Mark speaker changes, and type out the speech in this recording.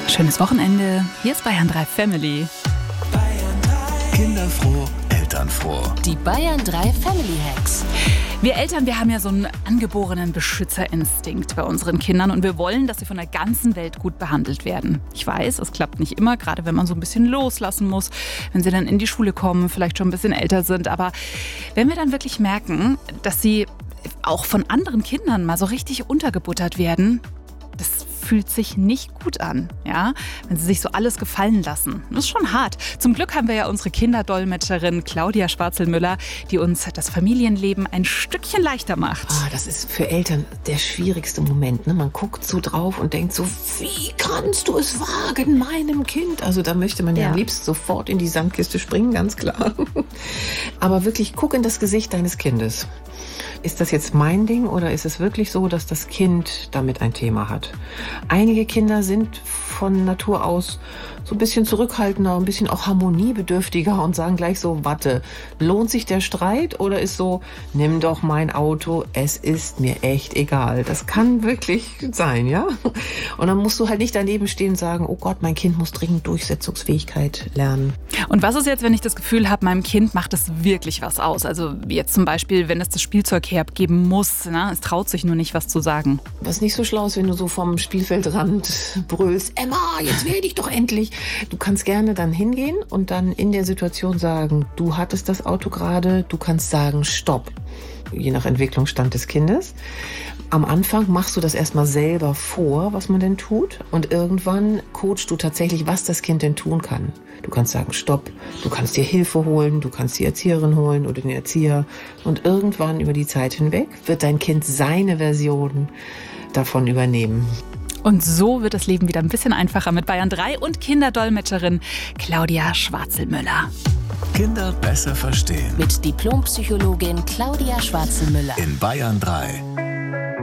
Speaker 1: Schönes Wochenende. Hier ist Bayern 3 Family.
Speaker 2: Kinderfroh, elternfroh.
Speaker 3: Die Bayern 3 Family Hacks.
Speaker 1: Wir Eltern, wir haben ja so einen angeborenen Beschützerinstinkt bei unseren Kindern und wir wollen, dass sie von der ganzen Welt gut behandelt werden. Ich weiß, es klappt nicht immer, gerade wenn man so ein bisschen loslassen muss, wenn sie dann in die Schule kommen, vielleicht schon ein bisschen älter sind. Aber wenn wir dann wirklich merken, dass sie auch von anderen Kindern mal so richtig untergebuttert werden, das fühlt sich nicht gut an, ja, wenn sie sich so alles gefallen lassen. Das ist schon hart. Zum Glück haben wir ja unsere Kinderdolmetscherin Claudia Schwarzel-Müller, die uns das Familienleben ein Stückchen leichter macht.
Speaker 4: Das ist für Eltern der schwierigste Moment. Ne? Man guckt so drauf und denkt so, wie kannst du es wagen, meinem Kind? Also da möchte man ja am liebsten sofort in die Sandkiste springen, ganz klar. Aber wirklich, guck in das Gesicht deines Kindes. Ist das jetzt mein Ding oder ist es wirklich so, dass das Kind damit ein Thema hat? Einige Kinder sind von Natur aus so ein bisschen zurückhaltender, ein bisschen auch harmoniebedürftiger und sagen gleich so, warte, lohnt sich der Streit oder ist so, nimm doch mein Auto, es ist mir echt egal. Das kann wirklich sein, ja? Und dann musst du halt nicht daneben stehen und sagen, oh Gott, mein Kind muss dringend Durchsetzungsfähigkeit lernen.
Speaker 1: Und was ist jetzt, wenn ich das Gefühl habe, meinem Kind macht es wirklich was aus? Also jetzt zum Beispiel, wenn es das Spielzeug hergeben muss, ne? Es traut sich nur nicht, was zu sagen.
Speaker 4: Was nicht so schlau ist, wenn du so vom Spielfeldrand brüllst, Emma, jetzt werde ich doch endlich. Du kannst gerne dann hingehen und dann in der Situation sagen, du hattest das Auto gerade, du kannst sagen, stopp. Je nach Entwicklungsstand des Kindes. Am Anfang machst du das erstmal selber vor, was man denn tut. Und irgendwann coachst du tatsächlich, was das Kind denn tun kann. Du kannst sagen, stopp. Du kannst dir Hilfe holen. Du kannst die Erzieherin holen oder den Erzieher. Und irgendwann über die Zeit hinweg wird dein Kind seine Version davon übernehmen.
Speaker 1: Und so wird das Leben wieder ein bisschen einfacher mit Bayern 3 und Kinderdolmetscherin Claudia Schwarzel-Müller.
Speaker 2: Kinder besser verstehen.
Speaker 3: Mit Diplompsychologin Claudia Schwarzel-Müller.
Speaker 2: In Bayern 3.